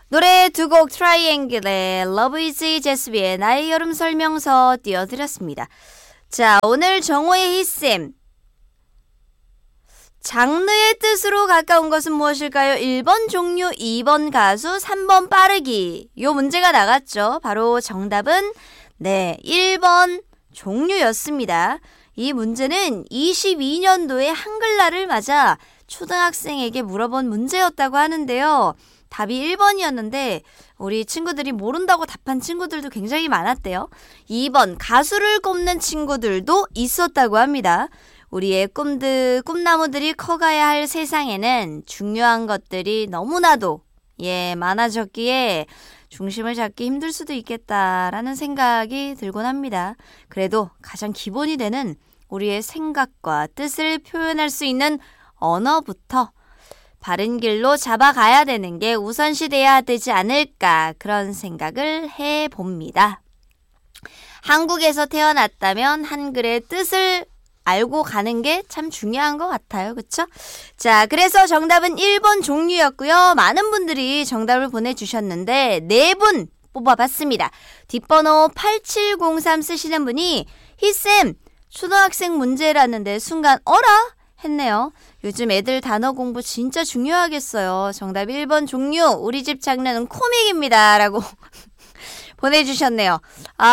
노래 두 곡 트라이앵글의 Love is 제스비의 나의 여름 설명서 띄워드렸습니다. 자, 오늘 정호의 히쌤. 장르의 뜻으로 가까운 것은 무엇일까요? 1번 종류, 2번 가수, 3번 빠르기. 요 문제가 나갔죠. 바로 정답은 1번 종류였습니다. 이 문제는 22년도에 한글날을 맞아 초등학생에게 물어본 문제였다고 하는데요. 답이 1번이었는데 우리 친구들이 모른다고 답한 친구들도 굉장히 많았대요. 2번 가수를 꼽는 친구들도 있었다고 합니다. 우리의 꿈나무들이 커가야 할 세상에는 중요한 것들이 너무나도 많아졌기에 중심을 잡기 힘들 수도 있겠다라는 생각이 들곤 합니다. 그래도 가장 기본이 되는 우리의 생각과 뜻을 표현할 수 있는 언어부터 바른 길로 잡아가야 되는 게 우선시돼야 되지 않을까 그런 생각을 해봅니다. 한국에서 태어났다면 한글의 뜻을 알고 가는 게 참 중요한 것 같아요. 그쵸? 자, 그래서 정답은 1번 종류였고요. 많은 분들이 정답을 보내주셨는데 4분 뽑아봤습니다. 뒷번호 8703 쓰시는 분이 히쌤 초등학생 문제라는데 순간 어라? 했네요. 요즘 애들 단어 공부 진짜 중요하겠어요. 정답 1번 종류 우리 집 장르는 코믹입니다. 라고 보내주셨네요.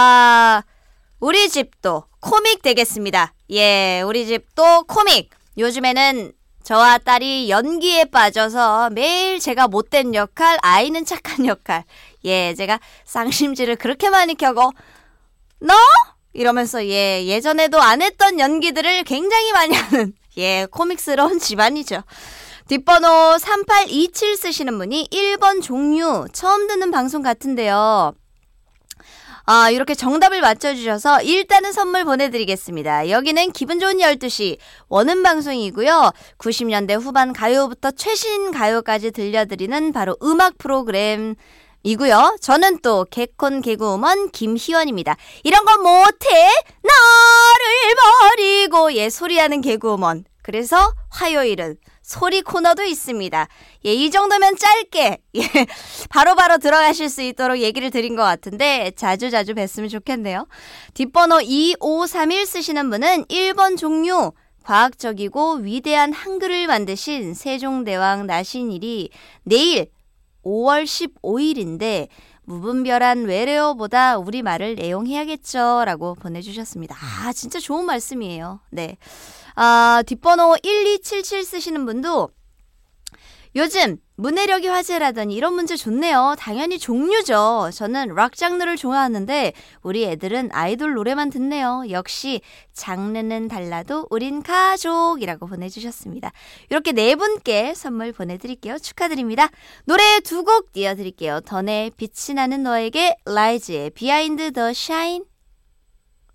우리 집도 코믹 되겠습니다. 우리 집도 코믹. 요즘에는 저와 딸이 연기에 빠져서 매일 제가 못된 역할, 아이는 착한 역할. 제가 쌍심지를 그렇게 많이 켜고 너? 이러면서 예전에도 안 했던 연기들을 굉장히 많이 하는 코믹스러운 집안이죠. 뒷번호 3827 쓰시는 분이 1번 종류 처음 듣는 방송 같은데요. 이렇게 정답을 맞춰주셔서 일단은 선물 보내드리겠습니다. 여기는 기분 좋은 12시 원음 방송이고요. 90년대 후반 가요부터 최신 가요까지 들려드리는 바로 음악 프로그램 이고요. 저는 또 개콘 개그우먼 김희원입니다. 이런 거 못해 나를 버리고 소리하는 개그우먼. 그래서 화요일은 소리 코너도 있습니다. 이 정도면 짧게 바로바로 들어가실 수 있도록 얘기를 드린 것 같은데 자주 뵀으면 좋겠네요. 뒷번호 2531 쓰시는 분은 1번 종류 과학적이고 위대한 한글을 만드신 세종대왕 나신일이 내일 5월 15일인데 무분별한 외래어보다 우리말을 애용해야겠죠 라고 보내주셨습니다. 진짜 좋은 말씀이에요. 뒷번호 1277 쓰시는 분도 요즘 문해력이 화제라더니 이런 문제 좋네요. 당연히 종류죠. 저는 락 장르를 좋아하는데 우리 애들은 아이돌 노래만 듣네요. 역시 장르는 달라도 우린 가족이라고 보내주셨습니다. 이렇게 4분께 선물 보내드릴게요. 축하드립니다. 노래 2곡 띄워드릴게요. 던의 빛이 나는 너에게, 라이즈의 비하인드 더 샤인.